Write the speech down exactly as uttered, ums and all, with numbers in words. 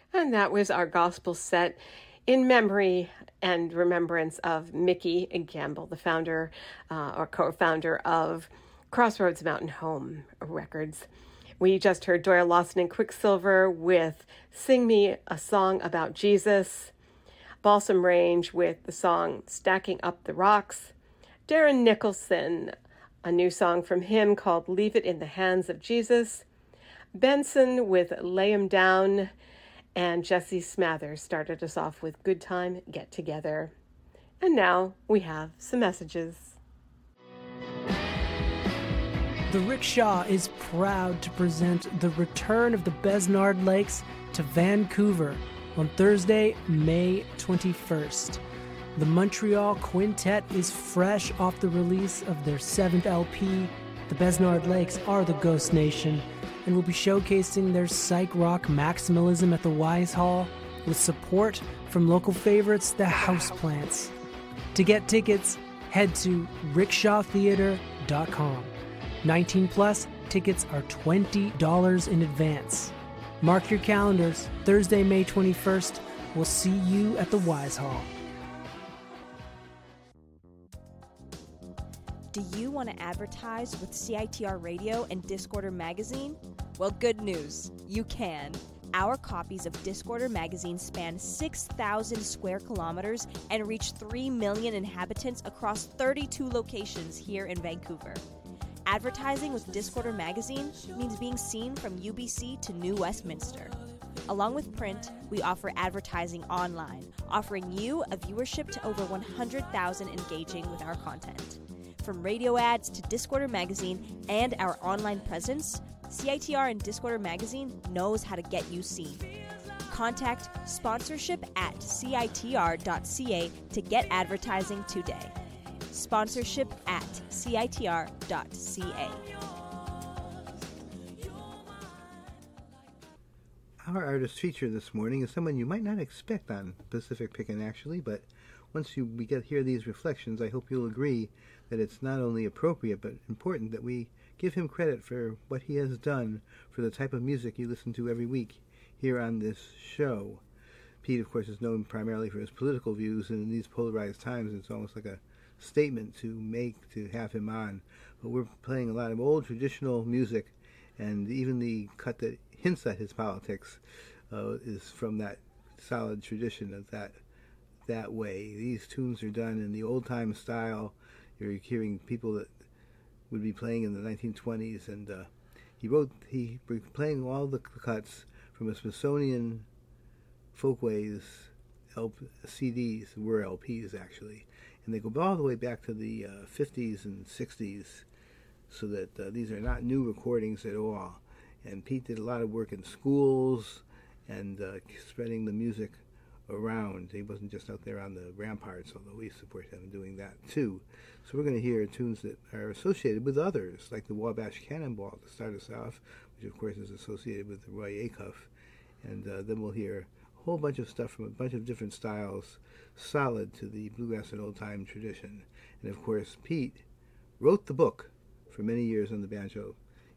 And that was our gospel set in memory and remembrance of Mickey Gamble, the founder uh, or co-founder of Crossroads Mountain Home Records. We just heard Doyle Lawson and Quicksilver with Sing Me a Song About Jesus, Balsam Range with the song Stacking Up the Rocks, Darren Nicholson, a new song from him called Leave It in the Hands of Jesus, Benson with Lay 'Em Down, and Jesse Smathers started us off with Good Time Get Together. And now we have some messages. The Rickshaw is proud to present the return of the Besnard Lakes to Vancouver on Thursday, May twenty-first. The Montreal Quintet is fresh off the release of their seventh L P. The Besnard Lakes are the Ghost Nation and will be showcasing their psych rock maximalism at the Wise Hall with support from local favorites, the Houseplants. To get tickets, head to rickshaw theater dot com. nineteen plus, tickets are twenty dollars in advance. Mark your calendars, Thursday, May twenty-first. We'll see you at the Wise Hall. Do you want to advertise with C I T R Radio and Discorder Magazine? Well, good news. You can. Our copies of Discorder Magazine span six thousand square kilometers and reach three million inhabitants across thirty-two locations here in Vancouver. Advertising with Discorder Magazine means being seen from U B C to New Westminster. Along with print, we offer advertising online, offering you a viewership to over one hundred thousand engaging with our content. From radio ads to Discorder Magazine and our online presence, C I T R and Discorder Magazine knows how to get you seen. Contact sponsorship at C I T R dot C A to get advertising today. Sponsorship at C I T R dot C A. Our artist feature this morning is someone you might not expect on Pacific Pickin' actually, but once you we get hear these reflections, I hope you'll agree that it's not only appropriate but important that we give him credit for what he has done for the type of music you listen to every week here on this show. Pete, of course, is known primarily for his political views, and in these polarized times, it's almost like a statement to make to have him on. But we're playing a lot of old traditional music, and even the cut that hints at his politics uh, is from that solid tradition of that that way. These tunes are done in the old-time style. You're hearing people that would be playing in the nineteen twenties, and uh, he wrote, he was playing all the cuts from a Smithsonian Folkways L- C Ds, were L Ps actually, and they go all the way back to the uh, fifties and sixties, so that uh, these are not new recordings at all. And Pete did a lot of work in schools and uh, spreading the music around. He wasn't just out there on the ramparts, although we support him in doing that too. So we're going to hear tunes that are associated with others, like the Wabash Cannonball to start us off, which of course is associated with Roy Acuff. And uh, then we'll hear a whole bunch of stuff from a bunch of different styles, solid to the bluegrass and old-time tradition. And of course, Pete wrote the book for many years on the banjo